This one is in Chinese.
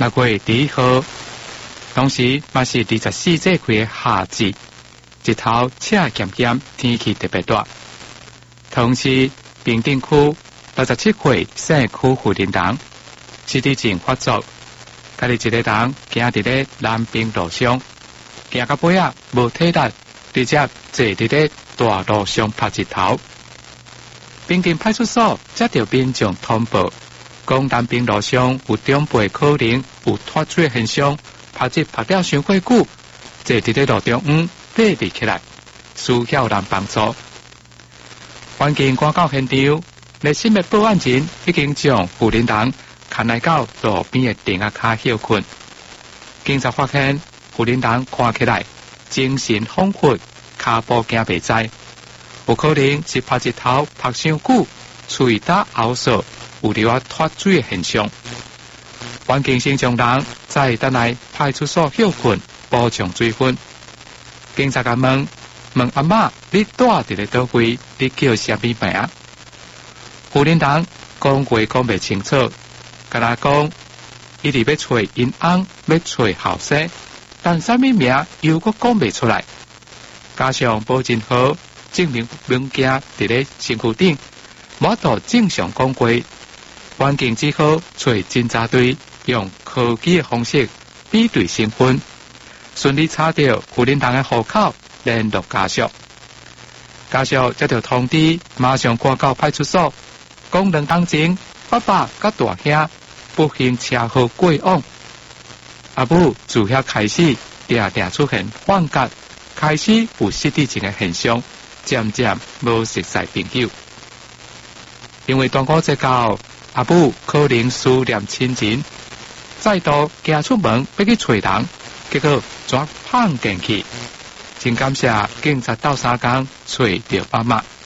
6月1號，當時嘛是24節氣的夏至，日頭赤炎炎，天氣特別熱。同時，平頂區67歲社區婦人黨是地震發作，家己一個人行佇咧南平路上，行到尾啊無體力，直接坐佇咧大路上拍日頭。平頂派出所接到民眾通報，講南平路上有長輩可能有脫水現象，拍日拍了傷過久，坐佇咧路中爬不起來，需要人幫助。環境趕到現場，熱心的報案人已經將婦人黨牽來到路邊的田仔骹休困。警察發現婦人黨看起來精神恍惚，骹步行袂知，有可能是拍日頭拍傷久，喙打拗索，有流脫水的現象。環境先將人再等來派出所休困，補充水分。警察甲問阿嬷，你住佇咧倒位？你叫啥物名？婦人黨講話講袂清楚，甲他講，伊佇要找因翁，要找後生，但啥物名又閣講袂出來。加上無任何證明物件佇咧身軀頂，無度正常講話，環境只好找偵查隊用科技的方式比對身份，順利查到婦人黨的戶口，聯絡家屬。家屬接到通知，馬上趕到派出所，講2天前爸爸甲大兄不幸車禍過往。阿母自遐開始常常出現幻覺，開始有失智症的現象，漸漸無熟悉朋友。因為端午節到，阿母可能思念親人，再度行出門要去找人，結果全碰進去。真感謝警察鬥3工找到阿嬷。